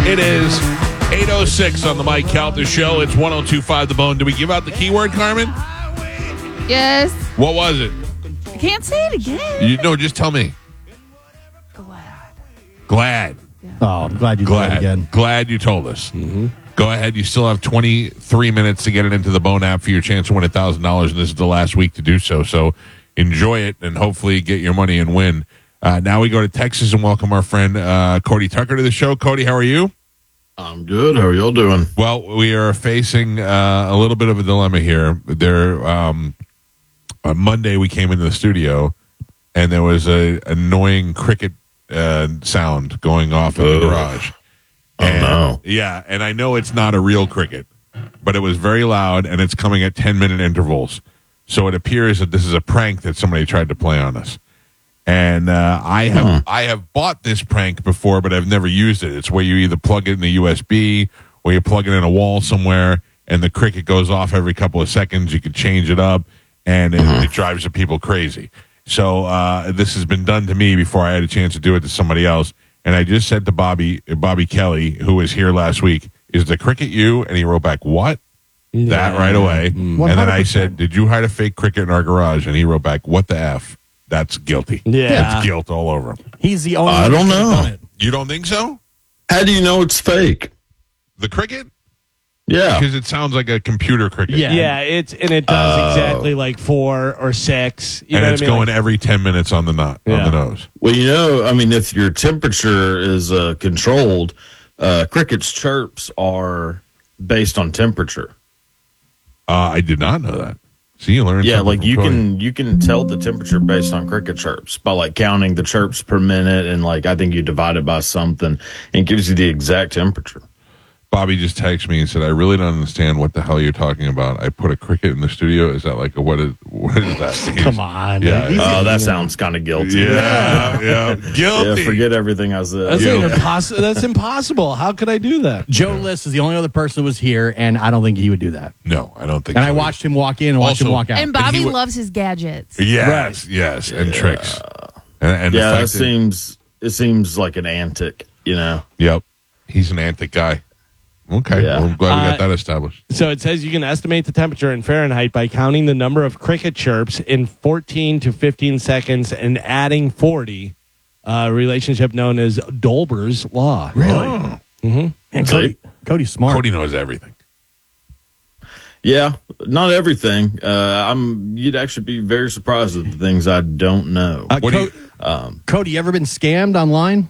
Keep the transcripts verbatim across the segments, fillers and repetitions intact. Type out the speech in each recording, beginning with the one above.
It is eight oh six on the Mike Calta Show. It's one oh two point five The Bone. Did we give out the keyword, Carmen? Yes. What was it? I can't say it again. You, no, just tell me. Glad. Glad. Oh, I'm glad you did Glad. it again. Glad you told us. Mm-hmm. Go ahead. You still have twenty-three minutes to get it into the Bone app for your chance to win one thousand dollars, and this is the last week to do so. So enjoy it and hopefully get your money and win. Uh, now we go to Texas and welcome our friend uh, Cody Tucker to the show. Cody, how are you? I'm good. How are y'all doing? Well, we are facing uh, a little bit of a dilemma here. There, um, on Monday we came into the studio, and there was a annoying cricket uh, sound going off in the Ugh. garage. Oh, And, no. Yeah, and I know it's not a real cricket, but it was very loud, and it's coming at ten-minute intervals. So it appears that this is a prank that somebody tried to play on us. And uh, I have Huh. I have bought this prank before, but I've never used it. It's where you either plug it in a U S B or you plug it in a wall somewhere, and the cricket goes off every couple of seconds. You can change it up, and it, Uh-huh. it drives the people crazy. So uh, this has been done to me before I had a chance to do it to somebody else. And I just said to Bobby Bobby Kelly, who was here last week, "Is the cricket you?" And he wrote back, "What?" That right away. And then I said, "Did you hide a fake cricket in our garage?" And he wrote back, "What the F? That's guilty." Yeah. That's guilt all over him. He's the only I one don't that could've know. done it. You don't think so? How do you know it's fake? The cricket? Yeah. Because it sounds like a computer cricket. Yeah. Yeah, it's and it does exactly like four or six. You And know it's what I mean? going Like, every ten minutes on the knot, on Yeah. the nose. Well, you know, I mean, if your temperature is uh, controlled, uh, cricket's chirps are based on temperature. Uh, I did not know that. See, you learned Yeah, something like from you Cody. can you can tell the temperature based on cricket chirps by like counting the chirps per minute, and like I think you divide it by something, and it gives you the exact temperature. Bobby just texted me and said, "I really don't understand what the hell you're talking about. I put a cricket in the studio. Is that like a, what is what is that?" Come on. Yeah. He's- Oh, that sounds kind of guilty. Yeah, yeah, Yeah, guilty. forget everything I said. that's, Yeah. impossible. That's impossible. How could I do that? Joe List is the only other person who was here, and I don't think he would do that. No, I don't think. And so. I watched him walk in and watched Also- him walk out. And Bobby he wa- loves his gadgets. Yes, yes, and tricks. And, and the Yeah, fact that seems it seems like an antic, you know. Yep, he's an antic guy. Okay, Yeah. well, I'm glad we got Uh, that established. So it says you can estimate the temperature in Fahrenheit by counting the number of cricket chirps in fourteen to fifteen seconds and adding forty. A relationship known as Dolber's law. Really? And Cody, Cody's smart. Cody knows everything. Yeah, not everything. Uh, I'm. You'd actually be very surprised at the things I don't know. Uh, What do Co- you- Um, Cody, you ever been scammed online?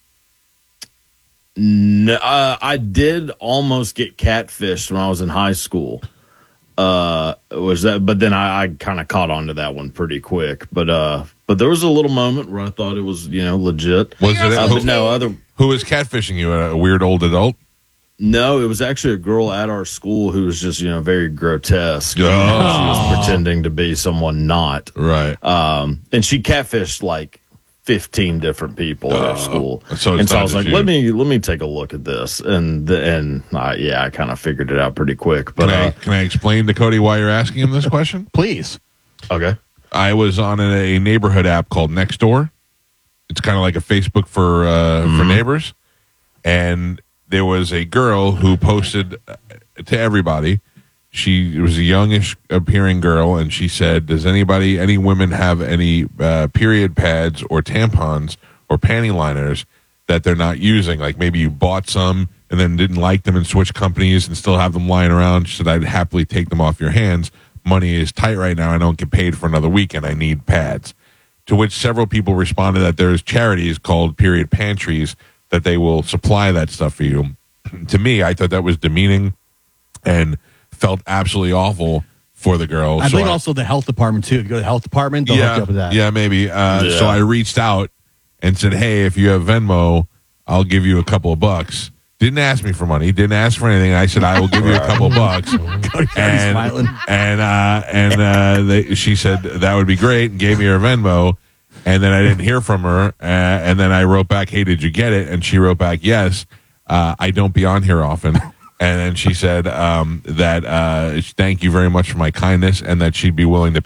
no, uh, I did almost get catfished when I was in high school. Uh, was that? But then I, I kind of caught on to that one pretty quick. But uh, but there was a little moment where I thought it was you know legit. Was it Uh, who, but no other. who was catfishing you? A weird old adult? No, it was actually a girl at our school who was just you know very grotesque. Oh. She was pretending to be someone not. Right. Um, and she catfished like fifteen different people at our school. so it's and so not I was just like, you. let me let me take a look at this, and the, and uh, yeah, I kind of figured it out pretty quick. But Can I uh, can I explain to Cody why you're asking him this question? Please. okay, I was on a neighborhood app called Nextdoor. It's kind of like a Facebook for uh, for neighbors, and there was a girl who posted uh, to everybody. She was a youngish appearing girl, and she said, "Does anybody, any women, have any uh, period pads or tampons or panty liners that they're not using? Like maybe you bought some and then didn't like them and switched companies and still have them lying around." She said, "I'd happily take them off your hands. Money is tight right now. I don't get paid for another weekend. I need pads." To which several people responded that there's charities called Period Pantries that they will supply that stuff for you. To me, I thought that was demeaning and felt absolutely awful for the girl. I So believe also the health department, too. If you go to the health department, they'll yeah, hook you up with that. yeah, maybe. Uh, Yeah. So I reached out and said, "Hey, if you have Venmo, I'll give you a couple of bucks." Didn't ask me for money. Didn't ask for anything. I said, "I will give you a couple of bucks." Cody's already and smiling. and uh, and uh, they, she said that would be great and gave me her Venmo. And then I didn't hear from her. Uh, and then I wrote back, "Hey, did you get it?" And she wrote back, "Yes. Uh, I don't be on here often." And then she said um, that uh, thank you very much for my kindness and that she'd be willing to